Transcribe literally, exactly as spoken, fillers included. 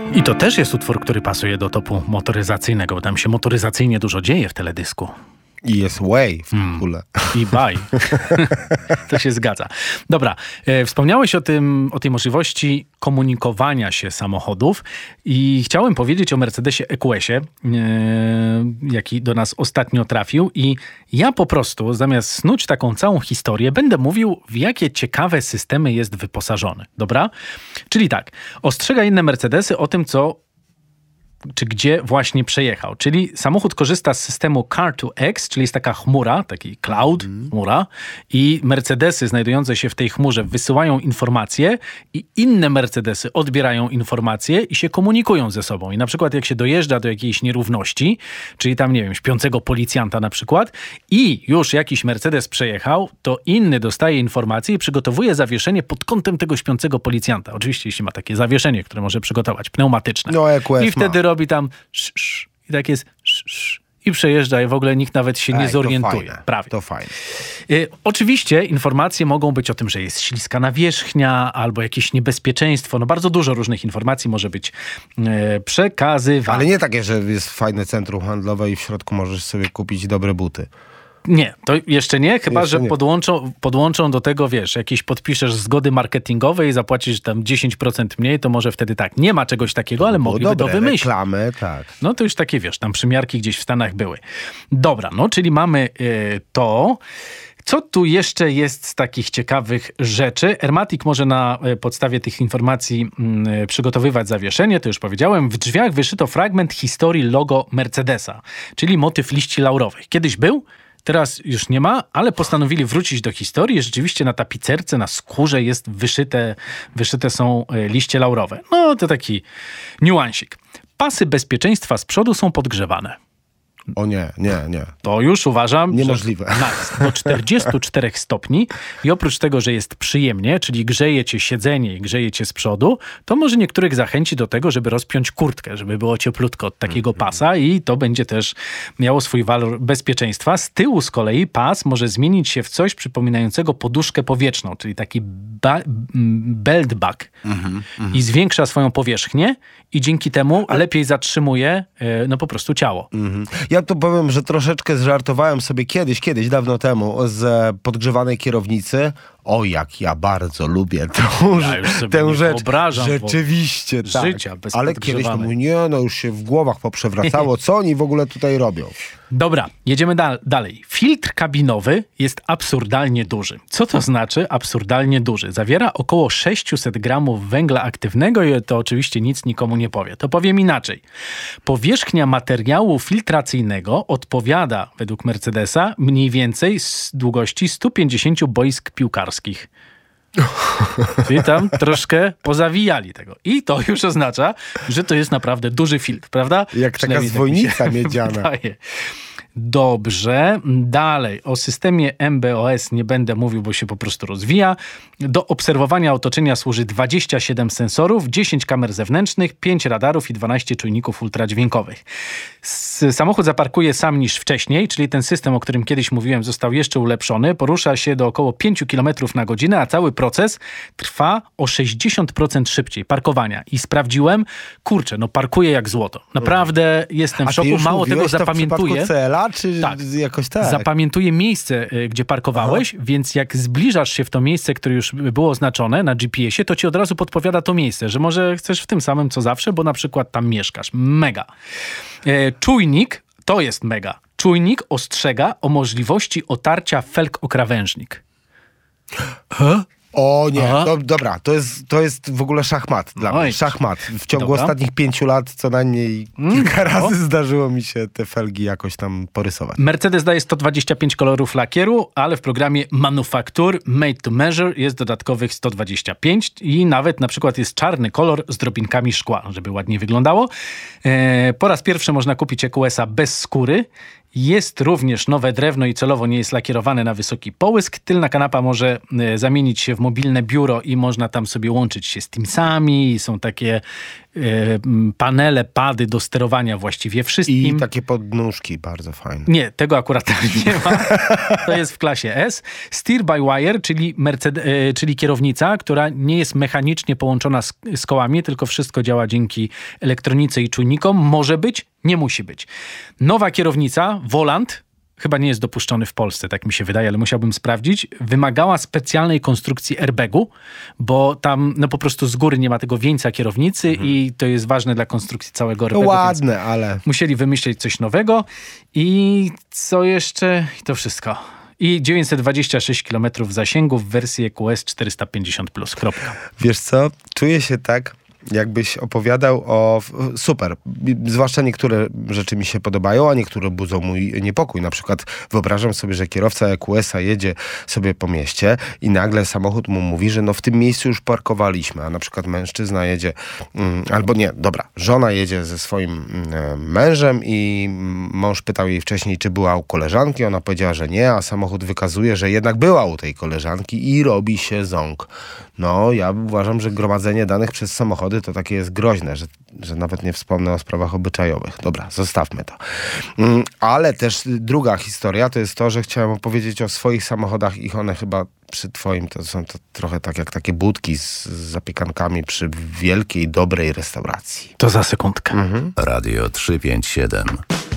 I to też jest utwór, który pasuje do topu motoryzacyjnego, bo tam się motoryzacyjnie dużo dzieje w teledysku. I jest way w hmm. ogóle. I bye. To się zgadza. Dobra, e, wspomniałeś o tym, o tej możliwości komunikowania się samochodów i chciałem powiedzieć o Mercedesie E Q S-ie, e, jaki do nas ostatnio trafił i ja po prostu zamiast snuć taką całą historię, będę mówił, w jakie ciekawe systemy jest wyposażony. Dobra? Czyli tak, ostrzega inne Mercedesy o tym, co czy gdzie właśnie przejechał. Czyli samochód korzysta z systemu Car to X, czyli jest taka chmura, taki cloud, mm. chmura i Mercedesy znajdujące się w tej chmurze wysyłają informacje i inne Mercedesy odbierają informacje i się komunikują ze sobą. I na przykład jak się dojeżdża do jakiejś nierówności, czyli tam, nie wiem, śpiącego policjanta na przykład i już jakiś Mercedes przejechał, to inny dostaje informacje i przygotowuje zawieszenie pod kątem tego śpiącego policjanta. Oczywiście jeśli ma takie zawieszenie, które może przygotować, pneumatyczne. No, E Q S I wtedy ma. robi tam sz, sz, i tak jest sz, sz, i przejeżdża i w ogóle nikt nawet się Ej, nie zorientuje. To fajne, prawie. To fajne. Y, oczywiście informacje mogą być o tym, że jest śliska nawierzchnia albo jakieś niebezpieczeństwo. No bardzo dużo różnych informacji może być y, przekazywane. Ale nie takie, że jest fajne centrum handlowe i w środku możesz sobie kupić dobre buty. Nie, to jeszcze nie, chyba jeszcze że nie. Podłączą, podłączą do tego, wiesz, jakieś podpiszesz zgody marketingowe i zapłacisz tam dziesięć procent mniej, to może wtedy tak. Nie ma czegoś takiego, ale mogliby dobre, to wymyślić. reklamy, tak. No to już takie, wiesz, tam przymiarki gdzieś w Stanach były. Dobra, no czyli mamy y, to. Co tu jeszcze jest z takich ciekawych rzeczy? Airmatic może na podstawie tych informacji y, przygotowywać zawieszenie, to już powiedziałem. W drzwiach wyszyto fragment historii logo Mercedesa, czyli motyw liści laurowych. Kiedyś był, teraz już nie ma, ale postanowili wrócić do historii. Rzeczywiście na tapicerce, na skórze jest wyszyte, wyszyte są liście laurowe. No to taki niuansik. Pasy bezpieczeństwa z przodu są podgrzewane. O nie, nie, nie. To już uważam, niemożliwe. Że na, do czterdziestu czterech stopni i oprócz tego, że jest przyjemnie, czyli grzeje cię siedzenie i grzeje cię z przodu, to może niektórych zachęci do tego, żeby rozpiąć kurtkę, żeby było cieplutko od takiego pasa i to będzie też miało swój walor bezpieczeństwa. Z tyłu z kolei pas może zmienić się w coś przypominającego poduszkę powietrzną, czyli taki ba- belt bag Mhm, i zwiększa swoją powierzchnię i dzięki temu lepiej zatrzymuje no po prostu ciało. Mhm. Ja tu powiem, że troszeczkę zżartowałem sobie kiedyś, kiedyś, dawno temu z podgrzewanej kierownicy. O, jak ja bardzo lubię tą, ja już sobie tę nie rzecz. wyobrażam, Rzeczywiście, tak. Życia bez Ale kiedyś to mówię, nie, no już się w głowach poprzewracało. Co oni w ogóle tutaj robią? Dobra, jedziemy da- dalej. Filtr kabinowy jest absurdalnie duży. Co to znaczy absurdalnie duży? Zawiera około sześćset gramów węgla aktywnego i to oczywiście nic nikomu nie powie. To powiem inaczej. Powierzchnia materiału filtracyjnego odpowiada według Mercedesa mniej więcej z długości stu pięćdziesięciu boisk piłkarskich. Czyli tam troszkę pozawijali tego. I to już oznacza, że to jest naprawdę duży filtr, prawda? Jak taka zwojnica miedziana. Wydaje. Dobrze. Dalej. O systemie M B O S nie będę mówił, bo się po prostu rozwija. Do obserwowania otoczenia służy dwadzieścia siedem sensorów, dziesięć kamer zewnętrznych, pięć radarów i dwanaście czujników ultradźwiękowych. S- samochód zaparkuje sam niż wcześniej, czyli ten system, o którym kiedyś mówiłem, został jeszcze ulepszony. Porusza się do około pięć kilometrów na godzinę, a cały proces trwa o sześćdziesiąt procent szybciej parkowania. I sprawdziłem, kurczę, no parkuję jak złoto. Naprawdę jestem w A ty szoku. już Mało tego mówiłeś to w zapamiętuję. przypadku C L A, czy Tak. jakoś tak? Zapamiętuje miejsce, y, gdzie parkowałeś, Aha. więc jak zbliżasz się w to miejsce, które już było oznaczone na G P S ie, to ci od razu podpowiada to miejsce, że może chcesz w tym samym co zawsze, bo na przykład tam mieszkasz. Mega. E, czujnik, to jest mega. Czujnik ostrzega o możliwości otarcia felg o krawężnik. Huh? O nie, Aha. do, dobra, to jest, to jest w ogóle szachmat dla Oj. mnie. Szachmat. W ciągu Dobra. ostatnich pięciu lat co najmniej Mm, kilka razy o. zdarzyło mi się te felgi jakoś tam porysować. Mercedes daje sto dwadzieścia pięć kolorów lakieru, ale w programie Manufacture Made to Measure jest dodatkowych sto dwadzieścia pięć i nawet na przykład jest czarny kolor z drobinkami szkła, żeby ładnie wyglądało. E, po raz pierwszy można kupić E Q S a bez skóry Jest również nowe drewno i celowo nie jest lakierowane na wysoki połysk. Tylna kanapa może e, zamienić się w mobilne biuro i można tam sobie łączyć się z Teamsami. Są takie e, panele, pady do sterowania właściwie wszystkim. I takie podnóżki bardzo fajne. Nie, tego akurat tam nie ma. To jest w klasie S. Steer by wire, czyli, Mercedes, e, czyli kierownica, która nie jest mechanicznie połączona z, z kołami, tylko wszystko działa dzięki elektronice i czujnikom. Może być, nie musi być. Nowa kierownica, Volant, chyba nie jest dopuszczony w Polsce, tak mi się wydaje, ale musiałbym sprawdzić, wymagała specjalnej konstrukcji airbagu, bo tam no po prostu z góry nie ma tego wieńca kierownicy mhm. i to jest ważne dla konstrukcji całego airbagu. No ładne, ale... Musieli wymyślić coś nowego i co jeszcze? I to wszystko. I dziewięćset dwadzieścia sześć kilometrów zasięgu w wersji E Q S czterysta pięćdziesiąt plus. Kropka. Wiesz co? Czuję się tak, jakbyś opowiadał o... Super. Zwłaszcza niektóre rzeczy mi się podobają, a niektóre budzą mój niepokój. Na przykład wyobrażam sobie, że kierowca E Q S a jedzie sobie po mieście i nagle samochód mu mówi, że no w tym miejscu już parkowaliśmy, a na przykład mężczyzna jedzie, mm, albo nie, dobra, żona jedzie ze swoim mm, mężem i mąż pytał jej wcześniej, czy była u koleżanki, ona powiedziała, że nie, a samochód wykazuje, że jednak była u tej koleżanki i robi się ząg. No, ja uważam, że gromadzenie danych przez samochody to takie jest groźne, że, że nawet nie wspomnę o sprawach obyczajowych. Dobra, zostawmy to. Mm, ale też druga historia to jest to, że chciałem opowiedzieć o swoich samochodach i one chyba przy twoim to są to trochę tak jak takie budki z, z zapiekankami przy wielkiej, dobrej restauracji. To za sekundkę. Mhm. Radio trzysta pięćdziesiąt siedem.